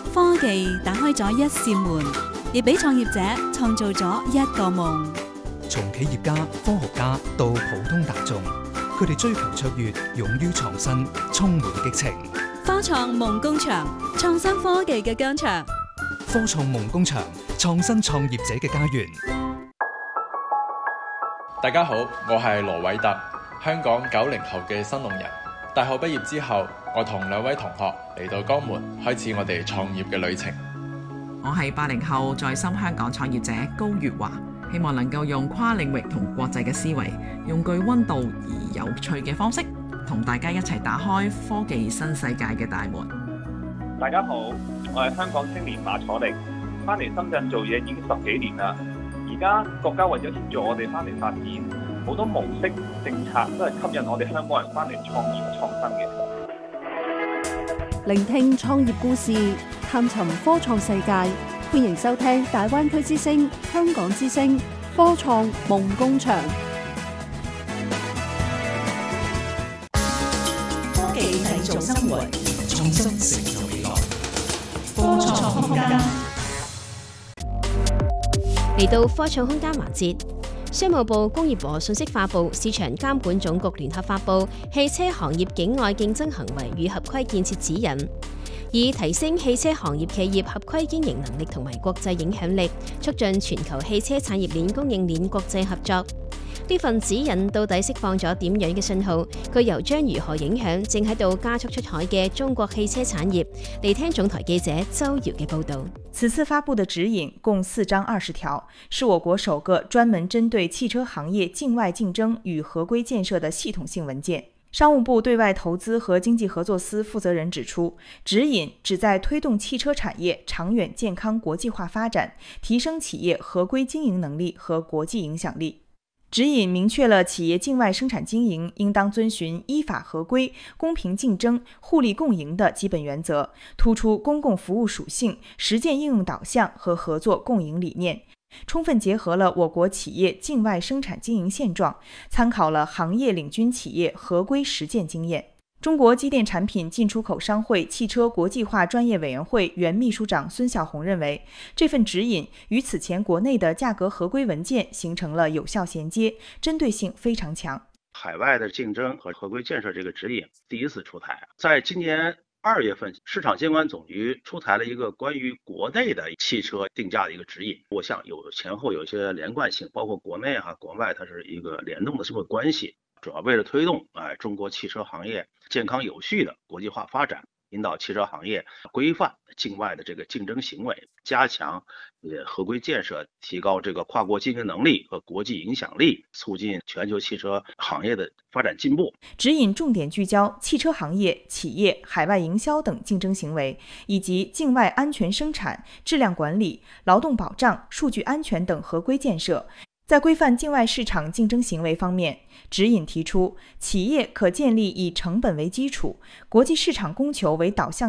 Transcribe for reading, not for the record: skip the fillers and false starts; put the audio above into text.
科技打開咗一扇門，亦俾創業者創造咗一個夢。 從企業家、科學家到普通大眾，佢哋追求卓越，勇於創新，充滿激情。 科創夢工場，創新科技嘅疆場。 科創夢工場，創新創業者嘅家園。 大家好，我係羅偉特，香港90後嘅新農人。大學畢業之後，我同2位同學嚟到江門，開始我哋創業嘅旅程。 我係80後在深香港創業者高月華，希望能夠用跨領域同國際嘅思維，用具溫度而有趣嘅方式，同大家一齊打開科技新世界嘅大門。 大家好，我係香港青年馬楚力，翻嚟深圳做嘢已經10幾年啦。而家國家為咗協助我哋翻嚟發展，好多模式政策都係吸引我哋香港人翻嚟創業創新嘅。 聆聽創業故事，探尋科創世界，歡迎收聽大灣區之聲、香港之聲科創夢工場。 科技製造生活，創新成就未來。科創空間嚟到科創空間環節。商務部、工業和信息化部、市場監管總局聯合發布《汽車行業境外競爭行為與合規建設指引》，以提升汽車行業企業合規經營能力同埋國際影響力，促進全球汽車產業鏈供應鏈國際合作。呢份指引到底釋放咗點樣嘅信號？佢又將如何影響正喺度加速出海嘅中國汽車產業？嚟聽總台記者周瑤嘅報導。 此次發布的指引共4章20條，是我國首個專門針對汽車行業境外競爭與合規建設的系統性文件。商務部對外投資和經濟合作司負責人指出，指引旨在推動汽車產業長遠健康國際化發展，提升企業合規經營能力和國際影響力。指引明確了企業境外生產經營應當遵循依法合規、公平競爭、互利共贏的基本原則，突出公共服務屬性、實踐應用導向和合作共贏理念，充分結合了我國企業境外生產經營現狀，參考了行業領軍企業合規實踐經驗。中國機電產品進出口商會汽車國際化專業委員會原秘書長孫小紅認為，這份指引與此前國內的價格合規文件形成了有效銜接，針對性非常強。 海外的競爭和合規建設這個指引第一次出台，在今年2月份，市場監管總局出台了一個關於國內的汽車定價的一個指引。我想有前後有一些連貫性，包括國內國外，它是一個聯動的社會關係。主要為了推動中國汽車行業健康有序的國際化發展，引導汽車行業規範境外的這個競爭行為，加強合規建設，提高這個跨國經營能力和國際影響力，促進全球汽車行業的發展進步。 指引重點聚焦汽車行業、企業、海外營銷等競爭行為，以及境外安全生產、質量管理、勞動保障、數據安全等合規建設。在規範境外市場競爭行為方面，指引提出，企業可建立以成本為基礎、國際市場供求為導向